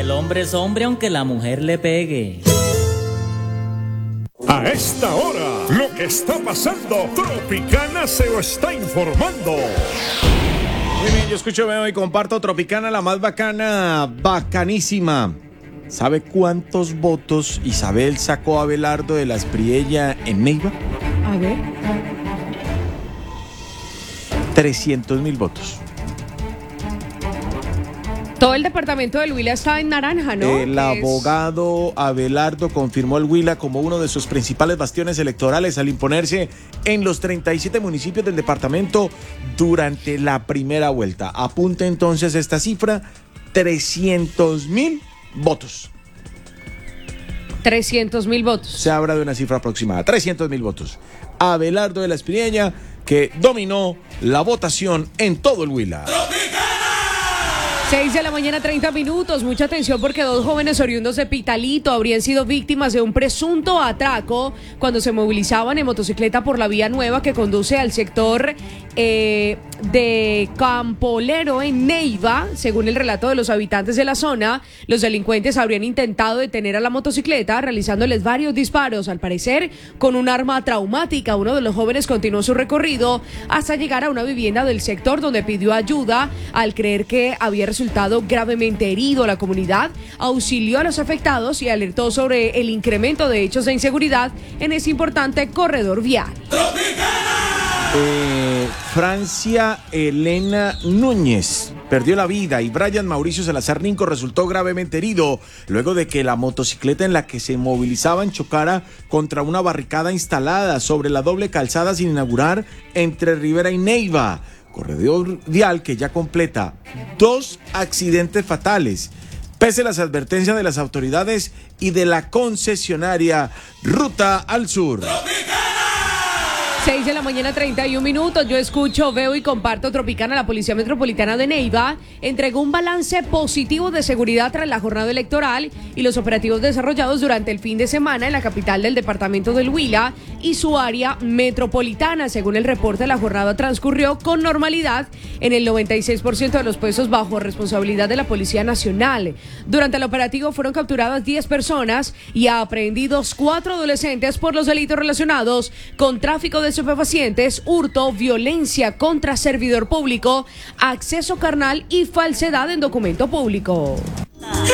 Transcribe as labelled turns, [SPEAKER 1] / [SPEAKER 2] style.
[SPEAKER 1] El hombre es hombre aunque la mujer le pegue.
[SPEAKER 2] A esta hora, lo que está pasando, Tropicana se lo está informando.
[SPEAKER 3] Muy bien, yo escucho, veo y comparto Tropicana, la más bacana, bacanísima. ¿Sabe cuántos votos Isabel sacó a Abelardo de la Espriella en Neiva?
[SPEAKER 4] A ver.
[SPEAKER 3] 300.000 votos.
[SPEAKER 4] Todo el departamento del Huila está en naranja, ¿no?
[SPEAKER 3] El abogado Abelardo confirmó al Huila como uno de sus principales bastiones electorales al imponerse en los 37 municipios del departamento durante la primera vuelta. Apunte entonces esta cifra, 300.000 votos.
[SPEAKER 4] 300.000 votos.
[SPEAKER 3] Se habla de una cifra aproximada, 300.000 votos. Abelardo de la Espriella, que dominó la votación en todo el Huila.
[SPEAKER 4] 6 de la mañana, 30 minutos. Mucha atención porque 2 jóvenes oriundos de Pitalito habrían sido víctimas de un presunto atraco cuando se movilizaban en motocicleta por la vía nueva que conduce al sector de Campolero en Neiva. Según el relato de los habitantes de la zona, los delincuentes habrían intentado detener a la motocicleta realizándoles varios disparos, al parecer con un arma traumática. Uno de los jóvenes continuó su recorrido hasta llegar a una vivienda del sector donde pidió ayuda al creer que había resultado gravemente herido. La comunidad auxilió a los afectados y alertó sobre el incremento de hechos de inseguridad en ese importante corredor vial.
[SPEAKER 3] Francia Elena Núñez perdió la vida y Brian Mauricio Salazar Ninco resultó gravemente herido luego de que la motocicleta en la que se movilizaban chocara contra una barricada instalada sobre la doble calzada sin inaugurar entre Rivera y Neiva. Corredor vial que ya completa 2 accidentes fatales, pese a las advertencias de las autoridades y de la concesionaria Ruta al Sur.
[SPEAKER 4] 6 de la mañana, 31 minutos. Yo escucho, veo y comparto Tropicana. La Policía Metropolitana de Neiva entregó un balance positivo de seguridad tras la jornada electoral y los operativos desarrollados durante el fin de semana en la capital del departamento del Huila y su área metropolitana. Según el reporte, la jornada transcurrió con normalidad en el 96% de los puestos bajo responsabilidad de la Policía Nacional. Durante el operativo fueron capturadas 10 personas y aprehendidos 4 adolescentes por los delitos relacionados con tráfico de estupefacientes, hurto, violencia contra servidor público, acceso carnal y falsedad en documento público.